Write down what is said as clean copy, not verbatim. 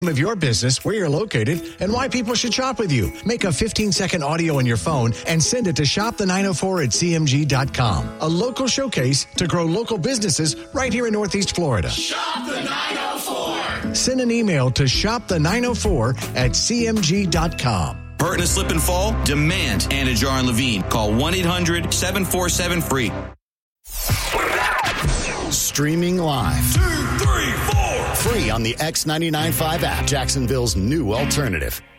of your business, where you're located, and why people should shop with you. Make a 15-second audio on your phone and send it to shopthe904@cmg.com. A local showcase to grow local businesses right here in Northeast Florida. Shop the 904. Send an email to shopthe904@cmg.com. Hurt in a slip and fall? Demand Anajar and Levine. Call 1-800-747-FREE. Streaming live. 2, 3, 4. Free on the X99.5 app, Jacksonville's new alternative.